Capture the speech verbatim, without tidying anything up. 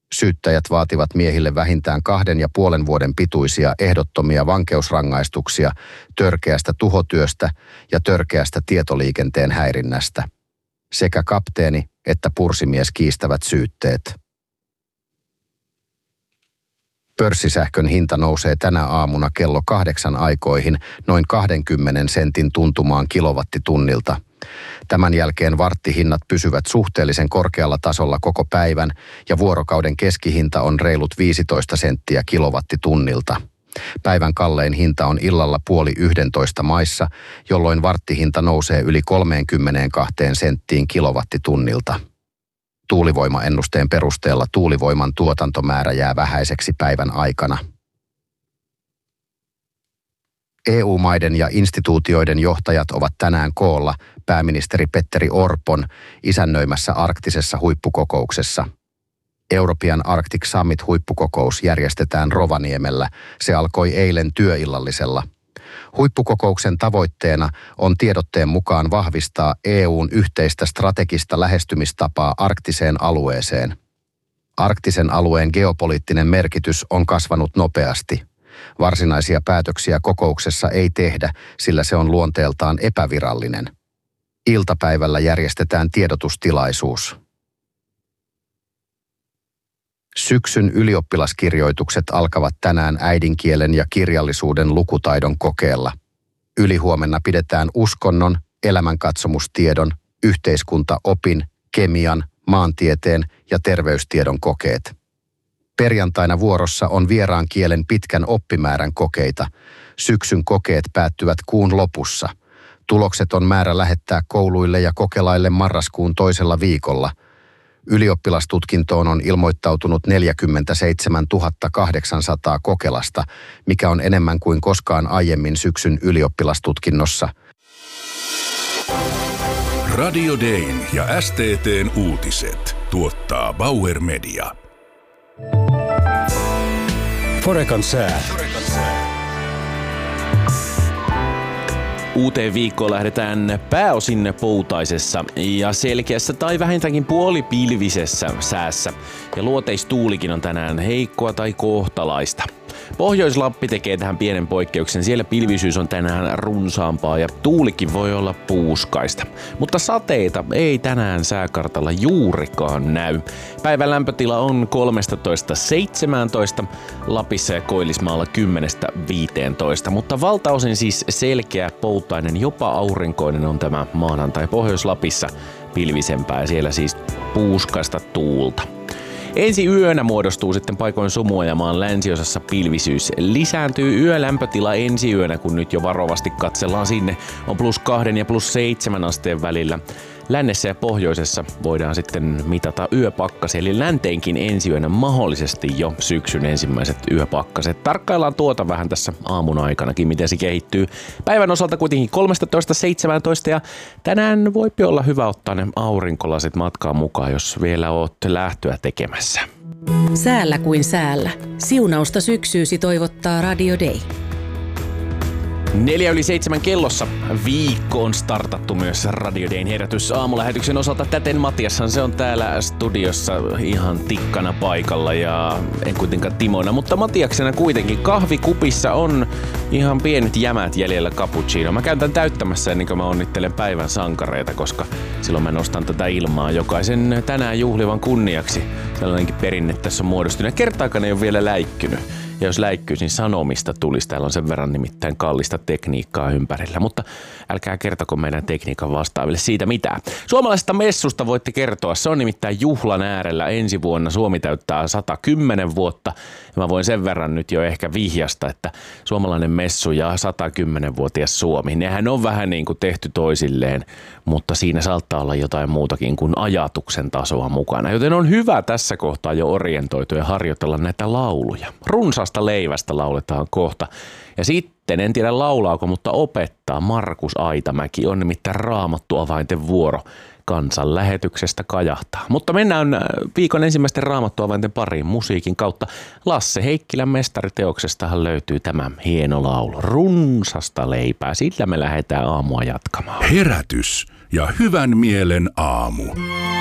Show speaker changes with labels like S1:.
S1: Syyttäjät vaativat miehille vähintään kahden ja puolen vuoden pituisia ehdottomia vankeusrangaistuksia törkeästä tuhotyöstä ja törkeästä tietoliikenteen häirinnästä. Sekä kapteeni että pursimies kiistävät syytteet. Pörssisähkön hinta nousee tänä aamuna kello kahdeksan aikoihin noin kaksikymmentä sentin tuntumaan kilowattitunnilta. Tämän jälkeen varttihinnat pysyvät suhteellisen korkealla tasolla koko päivän ja vuorokauden keskihinta on reilut viisitoista senttiä kilowattitunnilta. Päivän kallein hinta on illalla puoli yhdentoista maissa, jolloin varttihinta nousee yli kolmekymmentäkaksi senttiin kilowattitunnilta. Tuulivoimaennusteen perusteella tuulivoiman tuotantomäärä jää vähäiseksi päivän aikana. E U-maiden ja instituutioiden johtajat ovat tänään koolla pääministeri Petteri Orpon isännöimässä arktisessa huippukokouksessa. European Arctic Summit-huippukokous järjestetään Rovaniemellä. Se alkoi eilen työillallisella. Huippukokouksen tavoitteena on tiedotteen mukaan vahvistaa E U:n yhteistä strategista lähestymistapaa arktiseen alueeseen. Arktisen alueen geopoliittinen merkitys on kasvanut nopeasti. Varsinaisia päätöksiä kokouksessa ei tehdä, sillä se on luonteeltaan epävirallinen. Iltapäivällä järjestetään tiedotustilaisuus. Syksyn ylioppilaskirjoitukset alkavat tänään äidinkielen ja kirjallisuuden lukutaidon kokeella. Ylihuomenna pidetään uskonnon, elämänkatsomustiedon, yhteiskuntaopin, kemian, maantieteen ja terveystiedon kokeet. Perjantaina vuorossa on vieraan kielen pitkän oppimäärän kokeita. Syksyn kokeet päättyvät kuun lopussa. Tulokset on määrä lähettää kouluille ja kokelaille marraskuun toisella viikolla. Ylioppilastutkintoon on ilmoittautunut neljäkymmentäseitsemäntuhatta kahdeksansataa kokelasta, mikä on enemmän kuin koskaan aiemmin syksyn ylioppilastutkinnossa.
S2: Radio Dayn ja S T T:n uutiset tuottaa Bauer Media.
S3: Forekan sää.
S4: Uuteen viikkoon lähdetään pääosin poutaisessa ja selkeässä tai vähintäänkin puolipilvisessä säässä. Ja luoteistuulikin on tänään heikkoa tai kohtalaista. Pohjois-Lappi tekee tähän pienen poikkeuksen. Siellä pilvisyys on tänään runsaampaa ja tuulikin voi olla puuskaista. Mutta sateita ei tänään sääkartalla juurikaan näy. Päivän lämpötila on kolmetoista seitsemäntoista, Lapissa ja Koillismaalla kymmenestä viiteentoista. Mutta valtaosin siis selkeä, poutainen, jopa aurinkoinen on tämä maanantai Pohjois-Lapissa pilvisempää ja siellä siis puuskaista tuulta. Ensi yönä muodostuu sitten paikoin sumua ja maan länsiosassa pilvisyys lisääntyy. Yölämpötila ensi yönä, kun nyt jo varovasti katsellaan sinne, on plus kahden ja plus seitsemän asteen välillä. Lännessä ja pohjoisessa voidaan sitten mitata yöpakkasia, eli länteenkin ensi yönä mahdollisesti jo syksyn ensimmäiset yöpakkaset. Tarkkaillaan tuota vähän tässä aamun aikanakin, miten se kehittyy. Päivän osalta kuitenkin kolmetoista seitsemäntoista ja tänään voipi olla hyvä ottaa ne aurinkolasit matkaan mukaan, jos vielä oot lähtöä tekemässä.
S5: Säällä kuin säällä. Siunausta syksyysi toivottaa Radio Day.
S4: Neljä yli seitsemän kellossa viikko on startattu myös Radio Dayn herätys aamulähetyksen osalta. Täten Matiashan se on täällä studiossa ihan tikkana paikalla ja en kuitenkaan Timona, mutta Matiaksena kuitenkin kahvikupissa on ihan pienet jämät jäljellä cappuccino. Mä käyn tän täyttämässä ennen kuin mä onnittelen päivän sankareita, koska silloin mä nostan tätä ilmaa jokaisen tänään juhlivan kunniaksi. Sellainenkin perinne tässä on muodostunut ja kertaakaan ei ole vielä läikkynyt. Ja jos läikkyisin sanomista tulisi, täällä on sen verran nimittäin kallista tekniikkaa ympärillä, mutta älkää kertoko meidän tekniikan vastaaville siitä mitään. Suomalaisesta messusta voitte kertoa, se on nimittäin juhlan äärellä. Ensi vuonna Suomi täyttää sata kymmenen vuotta. Ja mä voin sen verran nyt jo ehkä vihjasta, että suomalainen messu ja sata kymmenen-vuotias Suomi, nehän on vähän niin kuin tehty toisilleen, mutta siinä saattaa olla jotain muutakin kuin ajatuksen tasoa mukana. Joten on hyvä tässä kohtaa jo orientoitua ja harjoitella näitä lauluja. Runsaasta leivästä lauletaan kohta. Ja sitten, en tiedä laulaako, mutta opettaa Markus Aitamäki. On nimittäin Raamattu avainten vuoro. Kansanlähetyksestä kajahtaa. Mutta mennään viikon ensimmäisten Raamattu avainten pariin musiikin kautta. Lasse Heikkilän mestariteoksestahan löytyy tämä hieno laulu. Runsasta leipää. Sillä me lähdetään aamua jatkamaan.
S2: Herätys ja hyvän mielen aamu.